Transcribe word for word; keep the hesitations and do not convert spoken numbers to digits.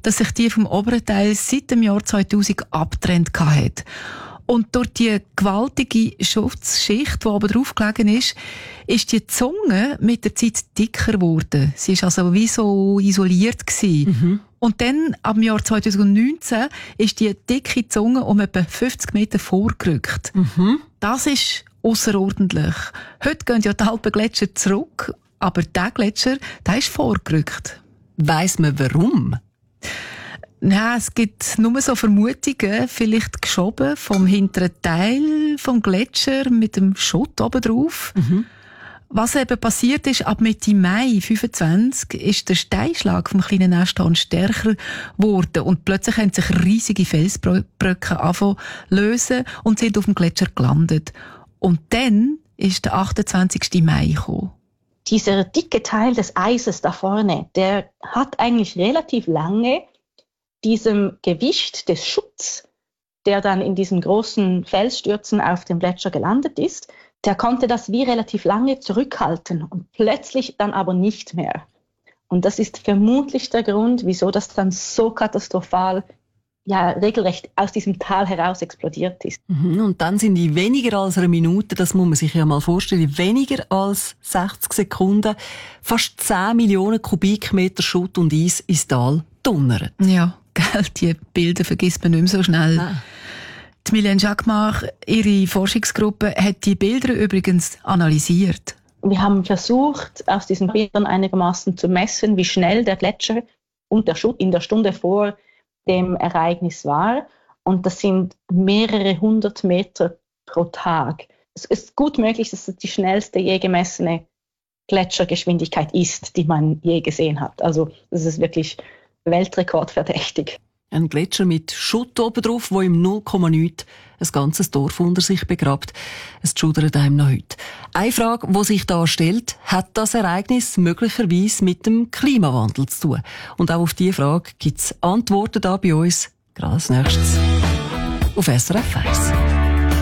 dass sich die vom oberen Teil seit dem Jahr zweitausend abgetrennt hat. Und durch die gewaltige Schutzschicht, die oben drauf gelegen ist, ist die Zunge mit der Zeit dicker geworden. Sie ist also wie so isoliert gewesen. Mhm. Und dann, ab dem Jahr zweitausendneunzehn, ist die dicke Zunge um etwa fünfzig Meter vorgerückt. Mhm. Das ist ausserordentlich. Heute gehen ja die Alpengletscher zurück, aber der Gletscher, der ist vorgerückt. Weiss man warum? Ja, es gibt nur so Vermutungen, vielleicht geschoben vom hinteren Teil vom Gletscher mit dem Schutt oben drauf. Mhm. Was eben passiert ist, ab Mitte Mai fünfundzwanzig ist der Steinschlag vom kleinen Nesthorn stärker geworden und plötzlich haben sich riesige Felsbröcke angefangen zu lösen und sind auf dem Gletscher gelandet. Und dann ist der achtundzwanzigsten Mai gekommen. Dieser dicke Teil des Eises da vorne, der hat eigentlich relativ lange diesem Gewicht des Schutts, der dann in diesen großen Felsstürzen auf dem Gletscher gelandet ist, der konnte das wie relativ lange zurückhalten und plötzlich dann aber nicht mehr. Und das ist vermutlich der Grund, wieso das dann so katastrophal, ja, regelrecht aus diesem Tal heraus explodiert ist. Und dann sind die weniger als eine Minute, das muss man sich ja mal vorstellen, weniger als sechzig Sekunden, fast zehn Millionen Kubikmeter Schutt und Eis ins Tal donnert. Ja, gell, die Bilder vergisst man nicht mehr so schnell. Ah. Die Mylène Jacquemart, ihre Forschungsgruppe, hat die Bilder übrigens analysiert. Wir haben versucht, aus diesen Bildern einigermaßen zu messen, wie schnell der Gletscher und der Schutt in der Stunde vor dem Ereignis war. Und das sind mehrere hundert Meter pro Tag. Es ist gut möglich, dass es die schnellste je gemessene Gletschergeschwindigkeit ist, die man je gesehen hat. Also das ist wirklich weltrekordverdächtig. Ein Gletscher mit Schutt oben drauf, wo im null Komma nichts ein ganzes Dorf unter sich begrabt. Es schudert einem noch heute. Eine Frage, die sich da stellt, hat das Ereignis möglicherweise mit dem Klimawandel zu tun? Und auch auf diese Frage gibt es Antworten da bei uns, gerade als nächstes auf S R F eins.